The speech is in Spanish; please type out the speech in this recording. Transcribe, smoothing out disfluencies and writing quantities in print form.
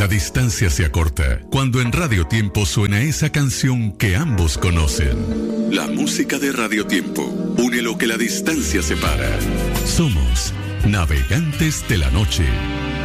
la distancia se acorta cuando en Radio Tiempo suena esa canción que ambos conocen. La música de Radio Tiempo une lo que la distancia separa. Somos navegantes de la noche.